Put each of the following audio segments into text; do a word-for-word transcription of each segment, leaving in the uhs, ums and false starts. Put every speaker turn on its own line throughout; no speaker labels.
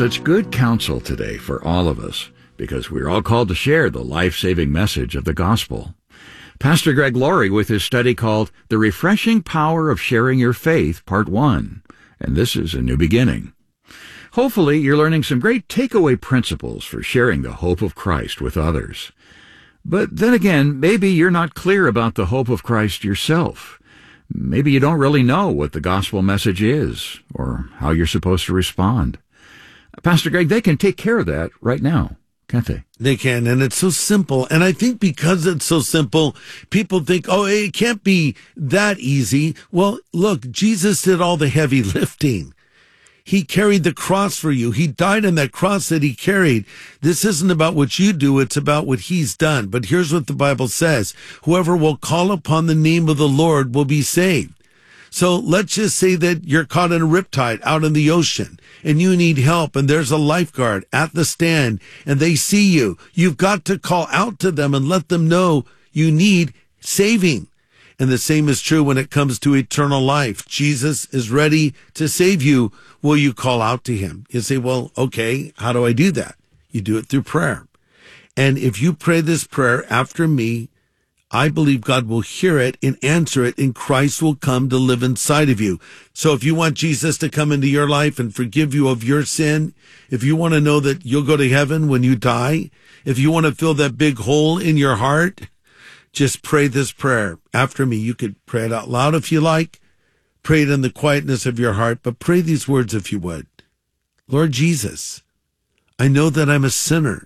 such good counsel today for all of us, because we're all called to share the life-saving message of the gospel. Pastor Greg Laurie with his study called The Refreshing Power of Sharing Your Faith, Part one. And this is a new beginning. Hopefully, you're learning some great takeaway principles for sharing the hope of Christ with others. But then again, maybe you're not clear about the hope of Christ yourself. Maybe you don't really know what the gospel message is or how you're supposed to respond. Pastor Greg, they can take care of that right now, can't they?
They can, and it's so simple. And I think because it's so simple, people think, oh, it can't be that easy. Well, look, Jesus did all the heavy lifting. He carried the cross for you. He died on that cross that he carried. This isn't about what you do. It's about what he's done. But here's what the Bible says. Whoever will call upon the name of the Lord will be saved. So let's just say that you're caught in a riptide out in the ocean and you need help, and there's a lifeguard at the stand and they see you. You've got to call out to them and let them know you need saving. And the same is true when it comes to eternal life. Jesus is ready to save you. Will you call out to him? You say, well, okay, how do I do that? You do it through prayer. And if you pray this prayer after me, I believe God will hear it and answer it, and Christ will come to live inside of you. So if you want Jesus to come into your life and forgive you of your sin, if you want to know that you'll go to heaven when you die, if you want to fill that big hole in your heart, just pray this prayer after me. You could pray it out loud if you like. Pray it in the quietness of your heart, but pray these words if you would. Lord Jesus, I know that I'm a sinner,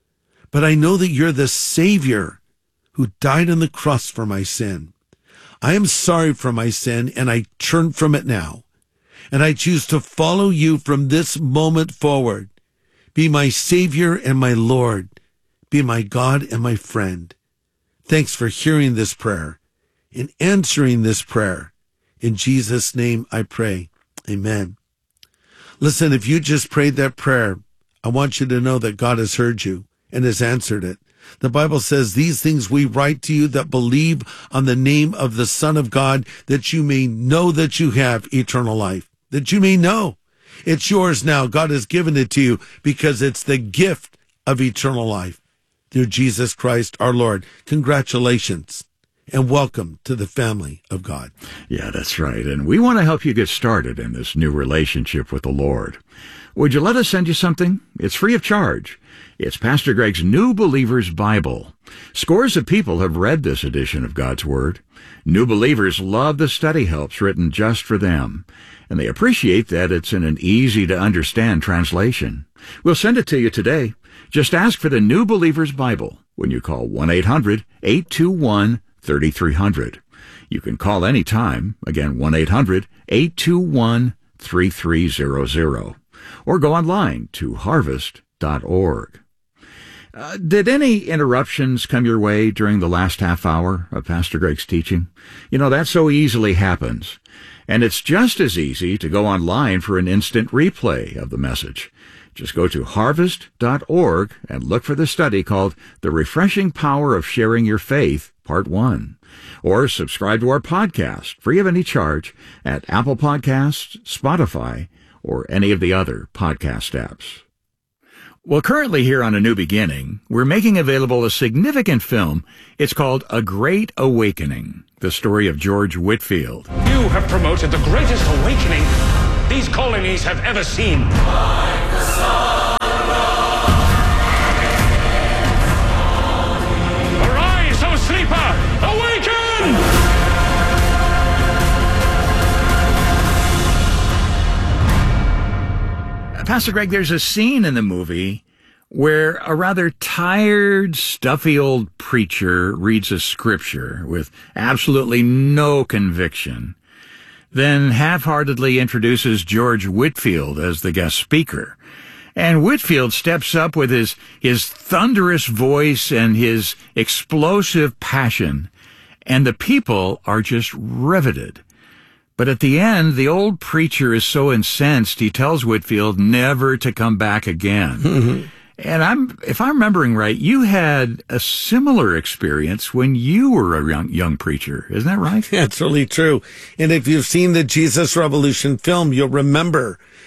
but I know that you're the Savior who died on the cross for my sin. I am sorry for my sin, and I turn from it now. And I choose to follow you from this moment forward. Be my Savior and my Lord. Be my God and my friend. Thanks for hearing this prayer and answering this prayer. In Jesus' name I pray. Amen. Listen, if you just prayed that prayer, I want you to know that God has heard you and has answered it. The Bible says, these things we write to you that believe on the name of the Son of God, that you may know that you have eternal life, that you may know. It's yours now. God has given it to you because it's the gift of eternal life through Jesus Christ our Lord. Congratulations and welcome to the family of God.
Yeah, that's right. And we want to help you get started in this new relationship with the Lord. Would you let us send you something? It's free of charge. It's Pastor Greg's New Believer's Bible. Scores of people have read this edition of God's Word. New believers love the study helps written just for them, and they appreciate that it's in an easy-to-understand translation. We'll send it to you today. Just ask for the New Believer's Bible when you call one eight hundred eight two one three three zero zero. You can call any time, again, one eight hundred eight two one three three zero zero, or go online to harvest dot org. Uh, did any interruptions come your way during the last half hour of Pastor Greg's teaching? You know, that so easily happens. And it's just as easy to go online for an instant replay of the message. Just go to harvest dot org and look for the study called The Refreshing Power of Sharing Your Faith, Part one. Or subscribe to our podcast, free of any charge, at Apple Podcasts, Spotify, or any of the other podcast apps. Well, currently here on A New Beginning, we're making available a significant film. It's called A Great Awakening, the story of George Whitefield.
You have promoted the greatest awakening these colonies have ever seen. Like the sun above. Arise, O sleeper! Awaken!
Pastor Greg, there's a scene in the movie where a rather tired, stuffy old preacher reads a scripture with absolutely no conviction, then half-heartedly introduces George Whitefield as the guest speaker. And Whitefield steps up with his, his thunderous voice and his explosive passion, and the people are just riveted. But at the end, the old preacher is so incensed, he tells Whitefield never to come back again. Mm-hmm. And I'm, if I'm remembering right, you had a similar experience when you were a young, young preacher. Isn't that right?
That's really true. And if you've seen the Jesus Revolution film, you'll remember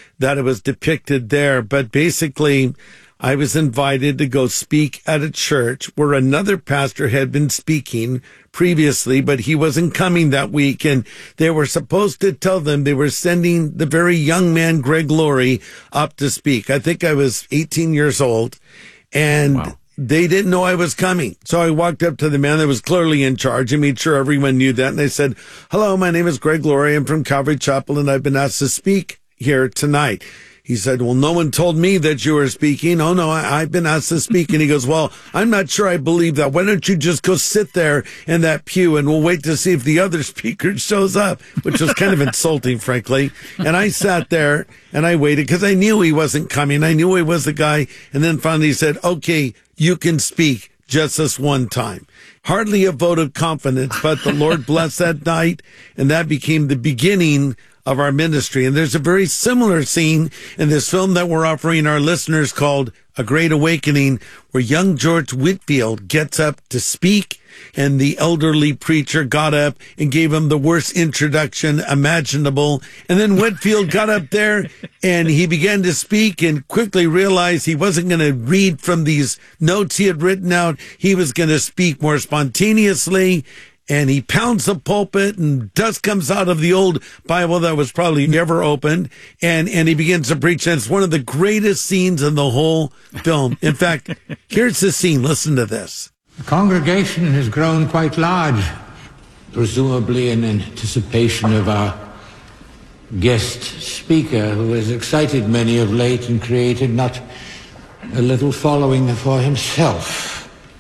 that it was depicted there. But basically, I was invited to go speak at a church where another pastor had been speaking previously, but he wasn't coming that week. And they were supposed to tell them they were sending the very young man, Greg Laurie, up to speak. I think I was eighteen years old, and wow. They didn't know I was coming. So I walked up to the man that was clearly in charge and made sure everyone knew that. And I said, hello, my name is Greg Laurie. I'm from Calvary Chapel, and I've been asked to speak here tonight. He said, well, no one told me that you were speaking. Oh, no, I, I've been asked to speak. And he goes, well, I'm not sure I believe that. Why don't you just go sit there in that pew and we'll wait to see if the other speaker shows up, which was kind of insulting, frankly. And I sat there and I waited because I knew he wasn't coming. I knew he was the guy. And then finally he said, okay, you can speak just this one time. Hardly a vote of confidence, but the Lord blessed that night. And that became the beginning of our ministry. And there's a very similar scene in this film that we're offering our listeners called A Great Awakening, where young George Whitefield gets up to speak, and the elderly preacher got up and gave him the worst introduction imaginable. And then Whitefield got up there and he began to speak and quickly realized he wasn't going to read from these notes he had written out. He was going to speak more spontaneously. And he pounds the pulpit and dust comes out of the old Bible that was probably never opened. And, and he begins to preach. And it's one of the greatest scenes in the whole film. In fact, here's the scene. Listen to this.
The congregation has grown quite large, presumably in anticipation of our guest speaker, who has excited many of late and created not a little following for himself.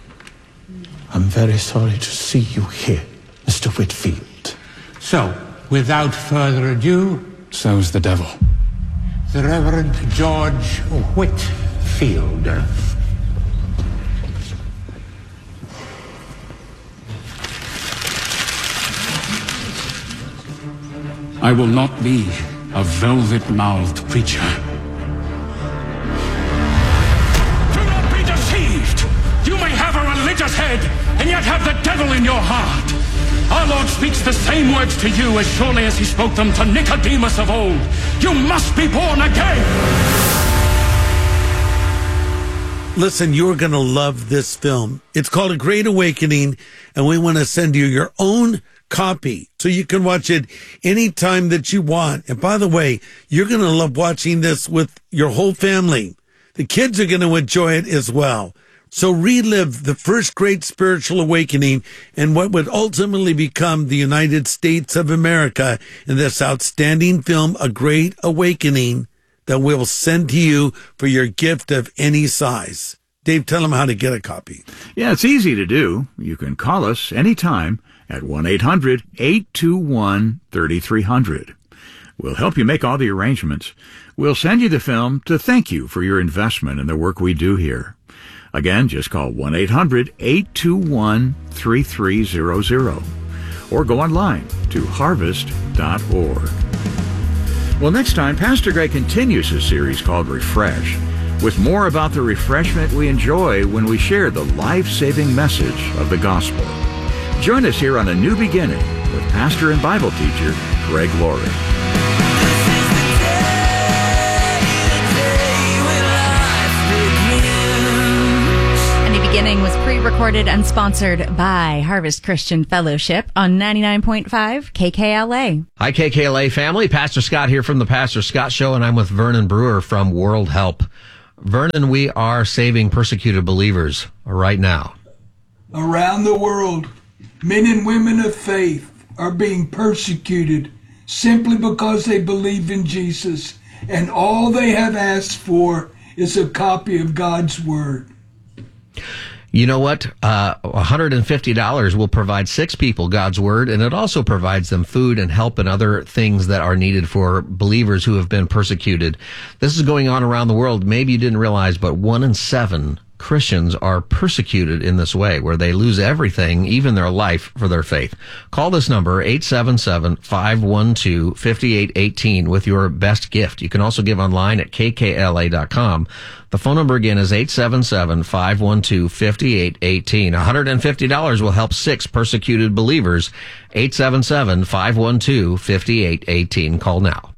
I'm very sorry to see you here, Mister Whitefield.
So, without further ado...
So's the devil.
The Reverend George Whitefield.
I will not be a velvet-mouthed preacher. Do not be deceived! You may have a religious head and yet have the devil in your heart. Our Lord speaks the same words to you as surely as he spoke them to Nicodemus of old. You must be born again.
Listen, you're going to love this film. It's called A Great Awakening, and we want to send you your own copy so you can watch it anytime that you want. And by the way, you're going to love watching this with your whole family. The kids are going to enjoy it as well. So relive the first great spiritual awakening and what would ultimately become the United States of America in this outstanding film, A Great Awakening, that we'll send to you for your gift of any size. Dave, tell them how to get a copy.
Yeah, it's easy to do. You can call us anytime at one eight hundred eight two one three three zero zero. We'll help you make all the arrangements. We'll send you the film to thank you for your investment in the work we do here. Again, just call one eight hundred eight two one three three zero zero or go online to harvest dot org. Well, next time, Pastor Greg continues his series called Refresh, with more about the refreshment we enjoy when we share the life-saving message of the gospel. Join us here on A New Beginning with pastor and Bible teacher Greg Laurie.
Beginning was pre-recorded and sponsored by Harvest Christian Fellowship on ninety-nine point five K K L A.
Hi, K K L A family. Pastor Scott here from the Pastor Scott Show, and I'm with Vernon Brewer from World Help. Vernon, we are saving persecuted believers right now.
Around the world, men and women of faith are being persecuted simply because they believe in Jesus, and all they have asked for is a copy of God's Word.
You know what? Uh, one hundred fifty dollars will provide six people God's Word, and it also provides them food and help and other things that are needed for believers who have been persecuted. This is going on around the world. Maybe you didn't realize, but one in seven Christians are persecuted in this way, where they lose everything, even their life, for their faith. Call this number, eight seven seven, five one two, five eight one eight, with your best gift. You can also give online at K K L A dot com. The phone number again is eight seven seven, five one two, five eight one eight. one hundred fifty dollars will help six persecuted believers. eight seven seven, five one two, five eight one eight. Call now.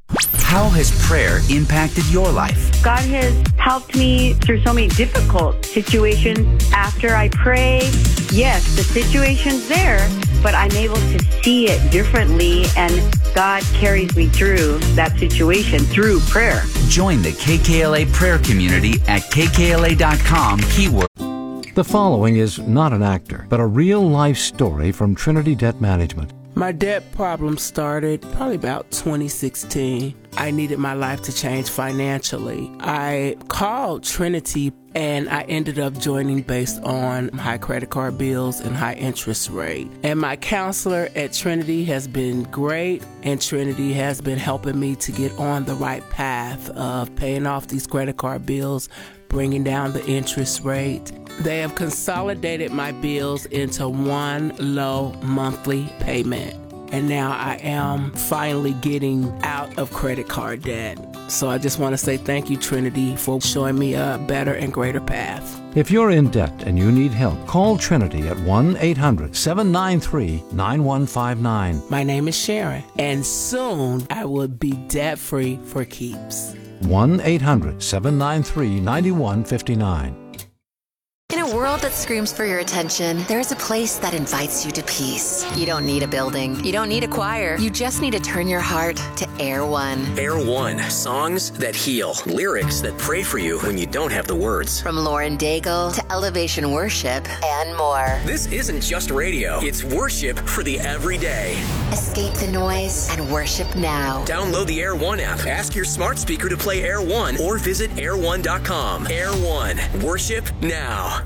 How has prayer impacted your life?
God has helped me through so many difficult situations. After I pray, yes, the situation's there, but I'm able to see it differently, and God carries me through that situation through prayer.
Join the K K L A prayer community at K K L A dot com, keyword.
The following is not an actor, but a real-life story from Trinity Debt Management.
My debt problem started probably about twenty sixteen. I needed my life to change financially. I called Trinity and I ended up joining based on high credit card bills and high interest rate. And my counselor at Trinity has been great, and Trinity has been helping me to get on the right path of paying off these credit card bills, bringing down the interest rate. They have consolidated my bills into one low monthly payment. And now I am finally getting out of credit card debt. So I just want to say thank you, Trinity, for showing me a better and greater path.
If you're in debt and you need help, call Trinity at one eight hundred seven nine three nine one five nine.
My name is Sharon, and soon I will be debt-free for keeps.
one eight hundred seven nine three nine one five nine.
In a world that screams for your attention, there's a place that invites you to peace. You don't need a building. You don't need a choir. You just need to turn your heart to Air One.
Air One. Songs that heal. Lyrics that pray for you when you don't have the words.
From Lauren Daigle to Elevation Worship and more.
This isn't just radio. It's worship for the everyday.
Escape the noise and worship now.
Download the Air One app. Ask your smart speaker to play Air One or visit air one dot com. Air One. Worship now.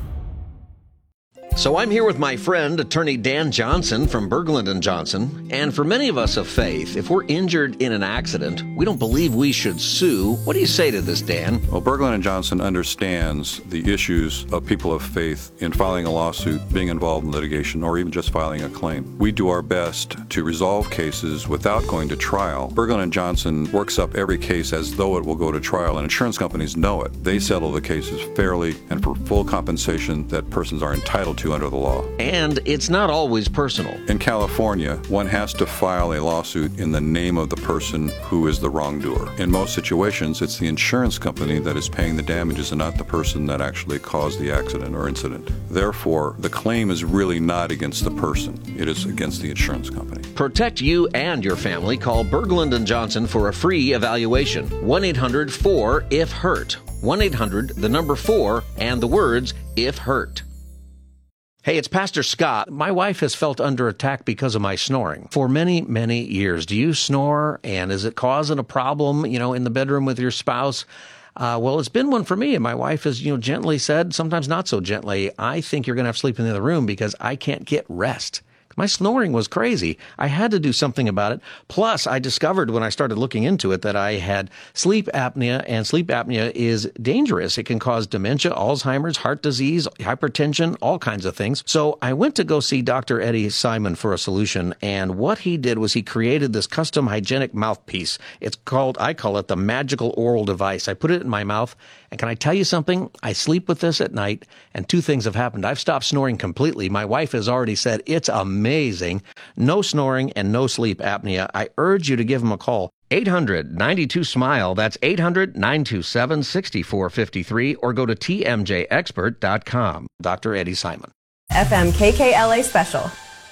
So I'm here with my friend, attorney Dan Johnson from Berglund and Johnson. And for many of us of faith, if we're injured in an accident, we don't believe we should sue. What do you say to this, Dan?
Well, Berglund and Johnson understands the issues of people of faith in filing a lawsuit, being involved in litigation, or even just filing a claim. We do our best to resolve cases without going to trial. Berglund and Johnson works up every case as though it will go to trial, and insurance companies know it. They settle the cases fairly and for full compensation that persons are entitled to under the law.
And it's not always personal.
In California, one has to file a lawsuit in the name of the person who is the wrongdoer. In most situations, it's the insurance company that is paying the damages and not the person that actually caused the accident or incident. Therefore, the claim is really not against the person. It is against the insurance company.
Protect you and your family. Call Berglund and Johnson for a free evaluation. one eight hundred four if hurt. one eight hundred, the number four, and the words, if hurt. Hey, it's Pastor Scott. My wife has felt under attack because of my snoring for many, many years. Do you snore? And is it causing a problem, you know, in the bedroom with your spouse? Uh, well, it's been one for me. And my wife has, you know, gently said, sometimes not so gently, I think you're going to have to sleep in the other room because I can't get rest. My snoring was crazy. I had to do something about it. Plus, I discovered when I started looking into it that I had sleep apnea, and sleep apnea is dangerous. It can cause dementia, Alzheimer's, heart disease, hypertension, all kinds of things. So I went to go see Doctor Eddie Simon for a solution, and what he did was he created this custom hygienic mouthpiece. It's called, I call it the magical oral device. I put it in my mouth, and can I tell you something? I sleep with this at night, and two things have happened. I've stopped snoring completely. My wife has already said it's amazing. Amazing. No snoring and no sleep apnea. I urge you to give him a call. eight hundred nine two SMILE. That's eight hundred nine two seven six four five three, or go to T M J expert dot com. Doctor Eddie Simon.
F M K K L A special.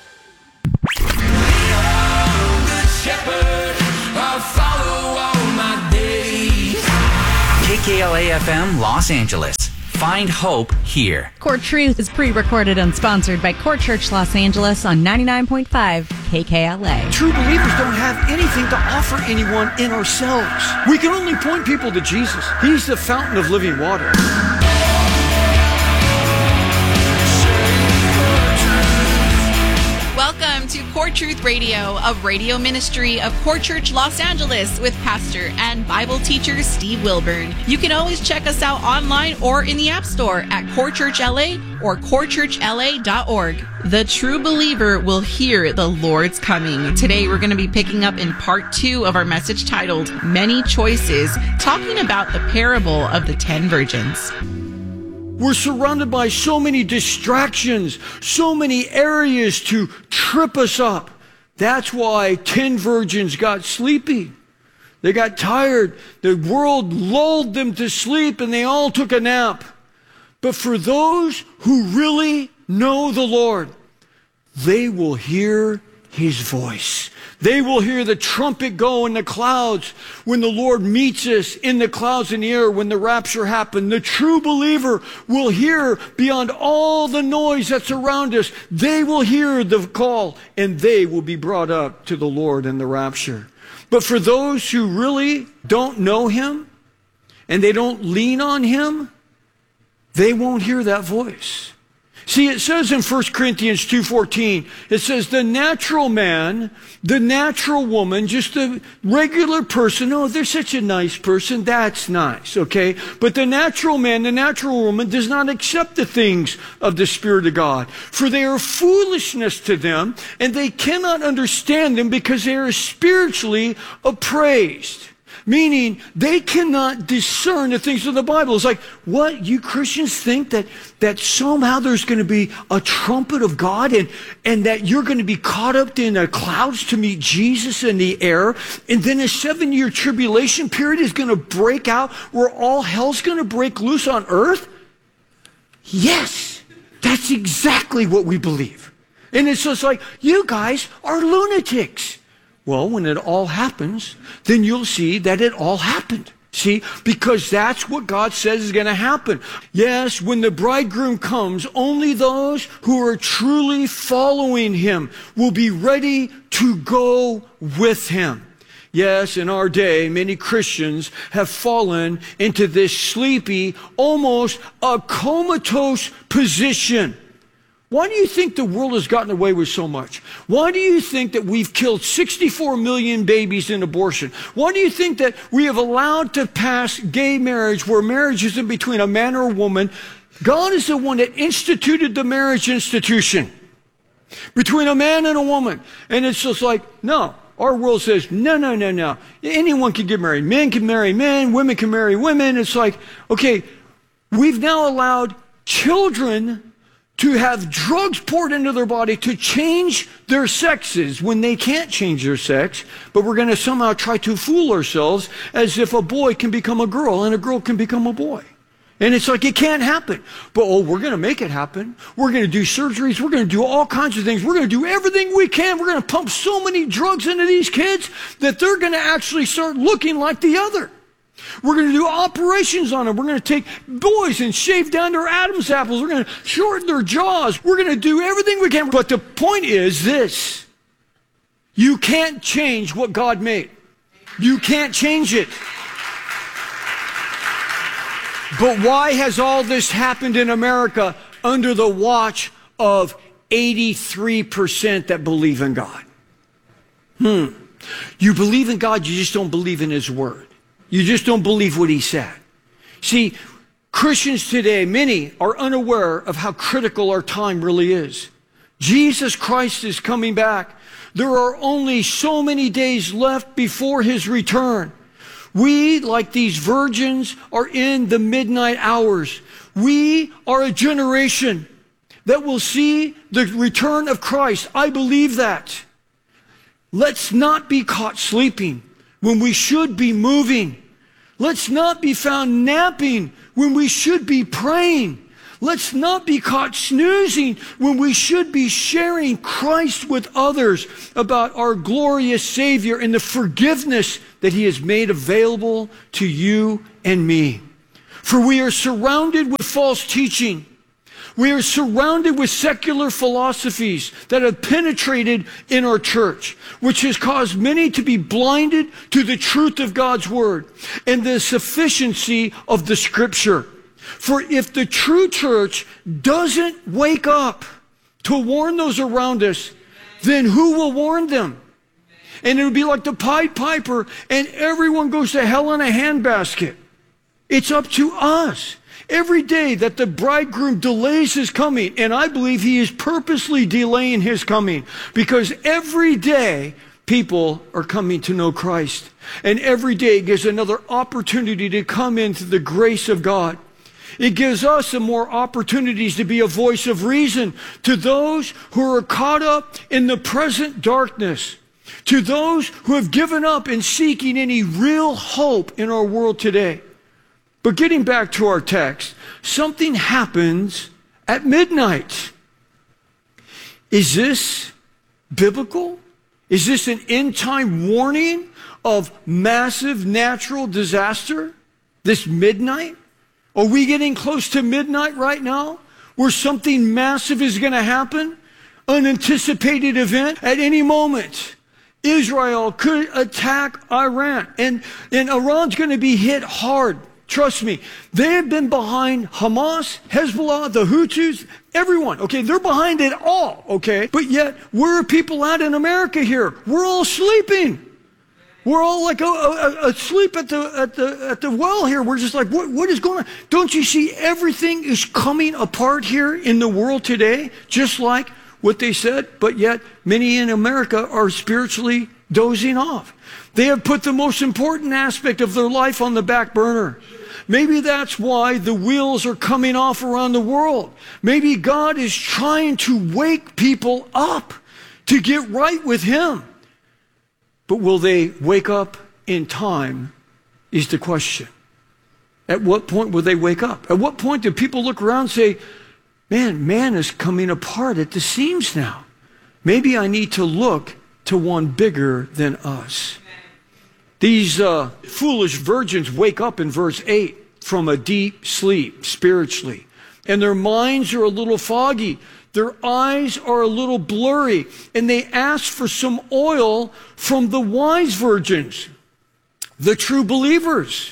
K K L A F M Los Angeles. Find hope here.
Core Truth is pre-recorded and sponsored by Core Church Los Angeles on ninety-nine point five K K L A.
True believers don't have anything to offer anyone in ourselves. We can only point people to Jesus. He's the fountain of living water.
Welcome to Core Truth Radio, a radio ministry of Core Church Los Angeles with pastor and Bible teacher Steve Wilburn. You can always check us out online or in the App Store at Core Church L A or core church L A dot org. The true believer will hear the Lord's coming. Today we're going to be picking up in part two of our message titled Many Choices, talking about the parable of the ten virgins.
We're surrounded by so many distractions, so many areas to trip us up. That's why ten virgins got sleepy. They got tired. The world lulled them to sleep and they all took a nap. But for those who really know the Lord, they will hear his voice. They will hear the trumpet go in the clouds when the Lord meets us in the clouds in the air when the rapture happens. The true believer will hear beyond all the noise that's around us. They will hear the call and they will be brought up to the Lord in the rapture. But for those who really don't know him and they don't lean on him, they won't hear that voice. See, it says in First Corinthians two fourteen, it says the natural man, the natural woman, just a regular person, oh, they're such a nice person, that's nice, okay? But the natural man, the natural woman does not accept the things of the Spirit of God, for they are foolishness to them, and they cannot understand them because they are spiritually appraised. Meaning, they cannot discern the things of the Bible. It's like, what, you Christians think that, that somehow there's going to be a trumpet of God and, and that you're going to be caught up in the clouds to meet Jesus in the air, and then a seven-year tribulation period is going to break out where all hell's going to break loose on earth? Yes, that's exactly what we believe. And it's just like, you guys are lunatics. Well, when it all happens, then you'll see that it all happened. See, because that's what God says is going to happen. Yes, when the bridegroom comes, only those who are truly following him will be ready to go with him. Yes, in our day, many Christians have fallen into this sleepy, almost a comatose position. Why do you think the world has gotten away with so much? Why do you think that we've killed sixty-four million babies in abortion? Why do you think that we have allowed to pass gay marriage where marriage isn't between a man or a woman? God is the one that instituted the marriage institution between a man and a woman. And it's just like, no. Our world says, no, no, no, no. Anyone can get married. Men can marry men. Women can marry women. It's like, okay, we've now allowed children to have drugs poured into their body to change their sexes when they can't change their sex, but we're going to somehow try to fool ourselves as if a boy can become a girl and a girl can become a boy. And it's like, it can't happen. But, oh, we're going to make it happen. We're going to do surgeries. We're going to do all kinds of things. We're going to do everything we can. We're going to pump so many drugs into these kids that they're going to actually start looking like the other. We're going to do operations on them. We're going to take boys and shave down their Adam's apples. We're going to shorten their jaws. We're going to do everything we can. But the point is this. You can't change what God made. You can't change it. But why has all this happened in America under the watch of eighty-three percent that believe in God? Hmm. You believe in God, you just don't believe in His Word. You just don't believe what he said. See, Christians today, many are unaware of how critical our time really is. Jesus Christ is coming back. There are only so many days left before his return. We, like these virgins, are in the midnight hours. We are a generation that will see the return of Christ. I believe that. Let's not be caught sleeping when we should be moving. Let's not be found napping when we should be praying. Let's not be caught snoozing when we should be sharing Christ with others about our glorious Savior and the forgiveness that he has made available to you and me. For we are surrounded with false teaching. We are surrounded with secular philosophies that have penetrated in our church, which has caused many to be blinded to the truth of God's Word and the sufficiency of the Scripture. For if the true church doesn't wake up to warn those around us, then who will warn them? And it would be like the Pied Piper and everyone goes to hell in a handbasket. It's up to us. Every day that the bridegroom delays his coming, and I believe he is purposely delaying his coming, because every day people are coming to know Christ. And every day gives another opportunity to come into the grace of God. It gives us some more opportunities to be a voice of reason to those who are caught up in the present darkness. To those who have given up in seeking any real hope in our world today. But getting back to our text, something happens at midnight. Is this biblical? Is this an end-time warning of massive natural disaster? This midnight? Are we getting close to midnight right now where something massive is going to happen? Unanticipated event at any moment. Israel could attack Iran, and, and Iran's going to be hit hard. Trust me. They have been behind Hamas, Hezbollah, the Houthis, everyone. Okay, they're behind it all. Okay, but yet where are people at in America here? We're all sleeping. We're all like a, a, asleep at the at the at the well here. We're just like, what what is going on? Don't you see everything is coming apart here in the world today? Just like what they said, but yet many in America are spiritually dozing off. They have put the most important aspect of their life on the back burner. Maybe that's why the wheels are coming off around the world. Maybe God is trying to wake people up to get right with Him. But will they wake up in time is the question. At what point will they wake up? At what point do people look around and say, man, man is coming apart at the seams now. Maybe I need to look to one bigger than us. These uh, foolish virgins wake up in verse eight from a deep sleep spiritually. And their minds are a little foggy. Their eyes are a little blurry. And they ask for some oil from the wise virgins, the true believers.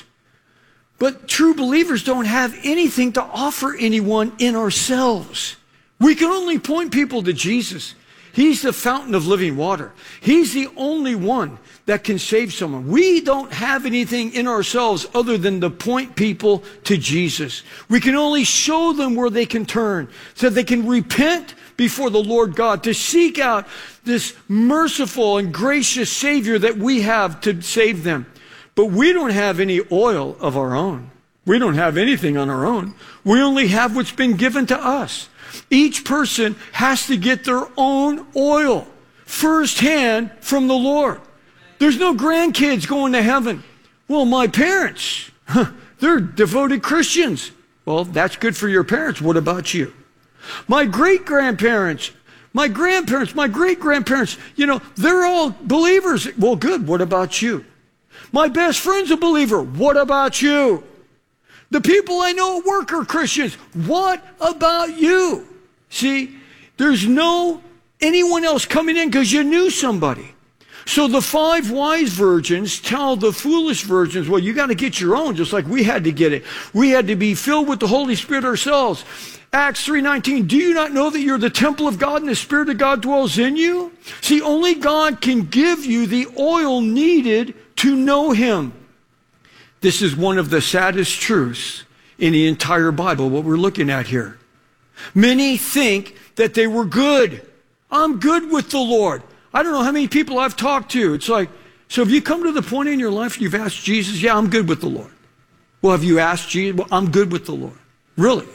But true believers don't have anything to offer anyone in ourselves. We can only point people to Jesus. He's the fountain of living water. He's the only one that can save someone. We don't have anything in ourselves other than to point people to Jesus. We can only show them where they can turn so they can repent before the Lord God, to seek out this merciful and gracious Savior that we have to save them. But we don't have any oil of our own. We don't have anything on our own. We only have what's been given to us. Each person has to get their own oil firsthand from the Lord. There's no grandkids going to heaven. Well, my parents, huh, they're devoted Christians. Well, that's good for your parents. What about you? My great-grandparents, my grandparents, my great-grandparents, you know, they're all believers. Well, good. What about you? My best friend's a believer. What about you? The people I know at work are Christians. What about you? See, there's no anyone else coming in because you knew somebody. So the five wise virgins tell the foolish virgins, well, you got to get your own, just like we had to get it. We had to be filled with the Holy Spirit ourselves. Acts three nineteen, do you not know that you're the temple of God and the Spirit of God dwells in you? See, only God can give you the oil needed to know Him. This is one of the saddest truths in the entire Bible, what we're looking at here. Many think that they were good. I'm good with the Lord. I don't know how many people I've talked to. It's like, so have you come to the point in your life and you've asked Jesus, yeah, I'm good with the Lord. Well, have you asked Jesus? Well, I'm good with the Lord. Really?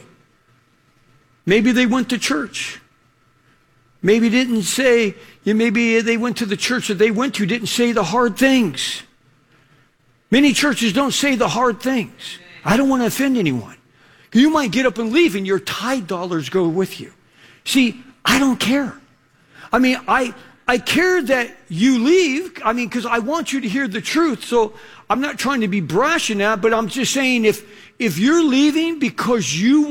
Maybe they went to church. Maybe didn't say, yeah, maybe they went to the church that they went to, didn't say the hard things. Many churches don't say the hard things. I don't want to offend anyone. You might get up and leave and your tithe dollars go with you. See, I don't care. I mean, I I care that you leave. I mean, because I want you to hear the truth. So I'm not trying to be brash in that, but I'm just saying if if you're leaving because you